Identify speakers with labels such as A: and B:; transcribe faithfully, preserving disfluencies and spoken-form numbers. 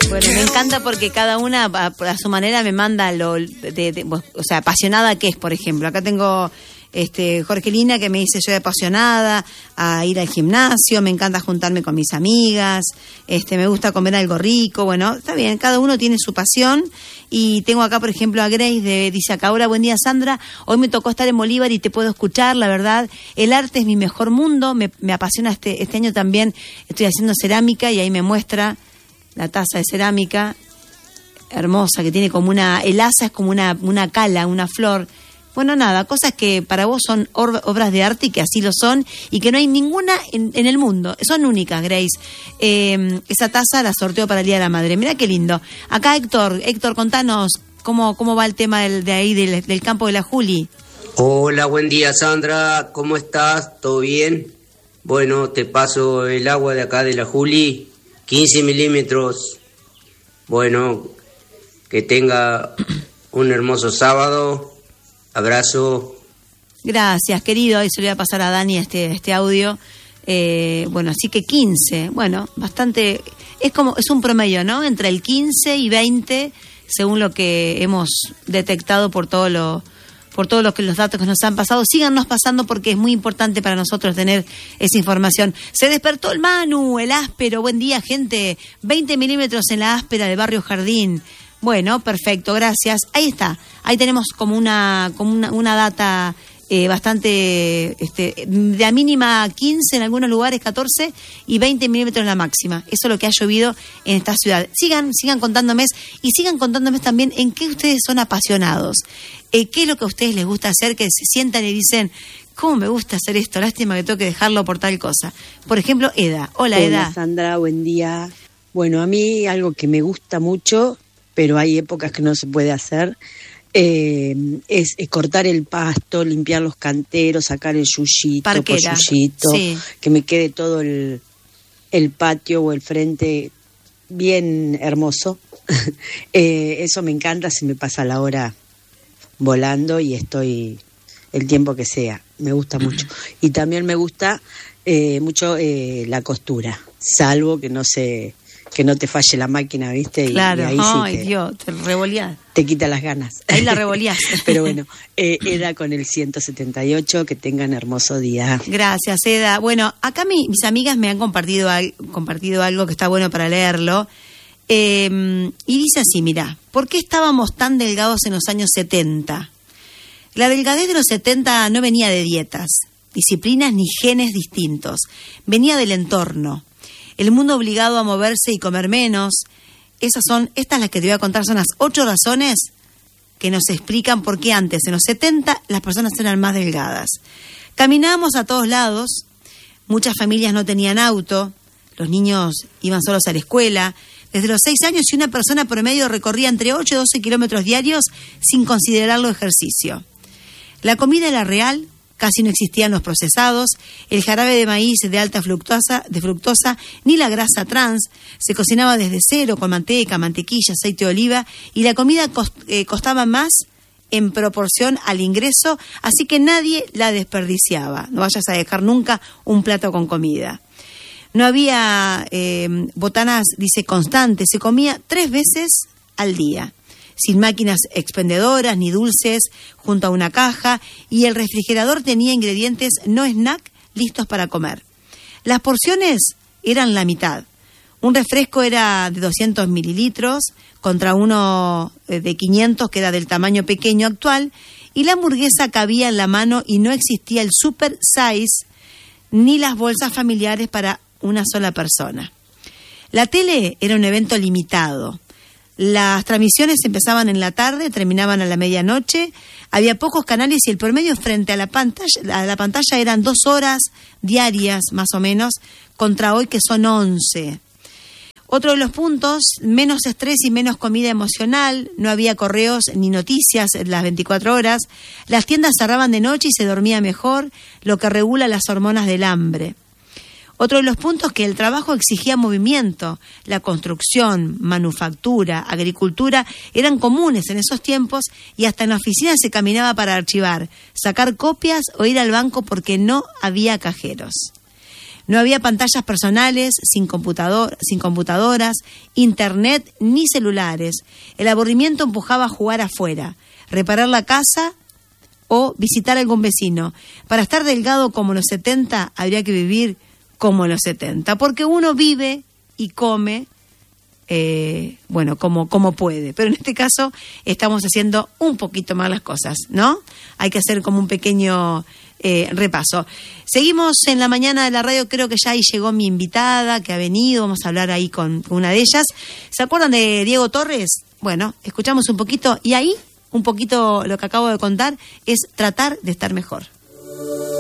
A: Bueno, me encanta porque cada una a, a su manera me manda lo, de, de, o sea, apasionada que es, por ejemplo. Acá tengo este Jorgelina que me dice: yo soy apasionada a ir al gimnasio, me encanta juntarme con mis amigas, este me gusta comer algo rico. Bueno, está bien, cada uno tiene su pasión. Y tengo acá, por ejemplo, a Grace, de, dice acá: hola, buen día, Sandra, hoy me tocó estar en Bolívar y te puedo escuchar, la verdad, el arte es mi mejor mundo, me, me apasiona este, este año también, estoy haciendo cerámica y ahí me muestra la taza de cerámica hermosa que tiene como una, el asa es como una, una cala, una flor. Bueno, nada, cosas que para vos son or, obras de arte y que así lo son y que no hay ninguna en, en el mundo. Son únicas, Grace. Eh, esa taza la sorteo para el Día de la Madre. Mirá qué lindo. Acá Héctor, Héctor, contanos cómo, cómo va el tema del, de ahí, del, del campo de la Juli.
B: Hola, buen día, Sandra. ¿Cómo estás? ¿Todo bien? Bueno, te paso el agua de acá de la Juli. quince milímetros. Bueno, que tenga un hermoso sábado. Abrazo.
A: Gracias, querido. Ahí se le voy a pasar a Dani este, este audio. Eh, bueno, así que quince. Bueno, bastante. Es como, es un promedio, ¿no? Entre el quince y veinte, según lo que hemos detectado por todo lo. por todos los, los datos que nos han pasado. Síganos pasando porque es muy importante para nosotros tener esa información. Se despertó el Manu, el áspero. Buen día, gente. veinte milímetros en la áspera de Barrio Jardín. Bueno, perfecto, gracias. Ahí está. Ahí tenemos como una, como una, una data eh, bastante, este, de a mínima quince en algunos lugares, catorce y veinte milímetros la máxima. Eso es lo que ha llovido en esta ciudad. Sigan, sigan contándome y sigan contándome también en qué ustedes son apasionados. Eh, ¿Qué es lo que a ustedes les gusta hacer? Que se sientan y dicen: ¿cómo me gusta hacer esto? Lástima que tengo que dejarlo por tal cosa. Por ejemplo, Eda. Hola, Eda.
C: Hola, Sandra, buen día. Bueno, a mí algo que me gusta mucho, pero hay épocas que no se puede hacer, eh, es, es cortar el pasto, limpiar los canteros, sacar el yuyito, polluyito, sí. Que me quede todo el, el patio o el frente bien hermoso. eh, eso me encanta, se me pasa la hora volando y estoy el tiempo que sea, me gusta mucho. Y también me gusta eh, mucho eh, la costura, salvo que no se que no te falle la máquina, ¿viste? Y,
A: claro,
C: y ahí
A: ay,
C: sí te,
A: Dios, te revolías.
C: Te quita las ganas.
A: Ahí la revolías.
C: Pero bueno, eh, Eda con el ciento setenta y ocho, que tengan hermoso día.
A: Gracias, Eda. Bueno, acá mi, mis amigas me han compartido, al, compartido algo que está bueno para leerlo. Eh, y dice así, mirá: ¿por qué estábamos tan delgados en los años setenta? La delgadez de los setenta no venía de dietas, disciplinas ni genes distintos. Venía del entorno. El mundo obligado a moverse y comer menos. Esas son, estas las que te voy a contar, son las ocho razones que nos explican por qué antes, en los setenta, las personas eran más delgadas. Caminábamos a todos lados, muchas familias no tenían auto, los niños iban solos a la escuela. Desde los seis años, y una persona promedio recorría entre ocho y doce kilómetros diarios sin considerarlo ejercicio. La comida era real, casi no existían los procesados, el jarabe de maíz de alta fructosa, de fructosa, ni la grasa trans, se cocinaba desde cero con manteca, mantequilla, aceite de oliva, y la comida cost, eh, costaba más en proporción al ingreso, así que nadie la desperdiciaba. No vayas a dejar nunca un plato con comida. No había eh, botanas, dice, constantes, se comía tres veces al día, sin máquinas expendedoras ni dulces junto a una caja, y el refrigerador tenía ingredientes no snack listos para comer. Las porciones eran la mitad. Un refresco era de doscientos mililitros contra uno de quinientos que era del tamaño pequeño actual, y la hamburguesa cabía en la mano y no existía el super size ni las bolsas familiares para una sola persona. La tele era un evento limitado. Las transmisiones empezaban en la tarde, terminaban a la medianoche, había pocos canales y el promedio frente a la pantalla, a la pantalla eran dos horas diarias, más o menos, contra hoy que son once. Otro de los puntos, menos estrés y menos comida emocional, no había correos ni noticias las veinticuatro horas, las tiendas cerraban de noche y se dormía mejor, lo que regula las hormonas del hambre. Otro de los puntos, que el trabajo exigía movimiento, la construcción, manufactura, agricultura eran comunes en esos tiempos y hasta en la oficina se caminaba para archivar, sacar copias o ir al banco porque no había cajeros. No había pantallas personales, sin computador, sin computadoras, internet ni celulares. El aburrimiento empujaba a jugar afuera, reparar la casa o visitar a algún vecino. Para estar delgado como los setenta, habría que vivir como los setenta, porque uno vive y come, eh, bueno, como, como puede. Pero en este caso estamos haciendo un poquito más las cosas, ¿no? Hay que hacer como un pequeño eh, repaso. Seguimos en la mañana de la radio, creo que ya ahí llegó mi invitada, que ha venido, vamos a hablar ahí con, con una de ellas. ¿Se acuerdan de Diego Torres? Bueno, escuchamos un poquito y ahí, un poquito lo que acabo de contar, es tratar de estar mejor.